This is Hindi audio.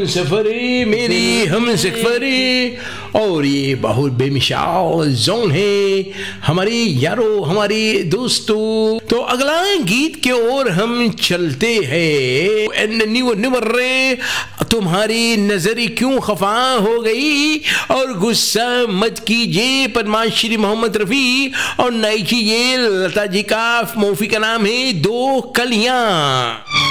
सफरे मेरी हम सफरे, और ये बहुत बेमिसाल जोन है हमारी यारों, हमारी दोस्तों। तो अगला गीत के ओर हम चलते हैं। निवर्रे तुम्हारी नजर क्यों खफा हो गई, और गुस्सा मत कीजिए पद्माश्री मोहम्मद रफी, और नहीं कीजिए लता जी का मूवी का नाम है दो कलियां।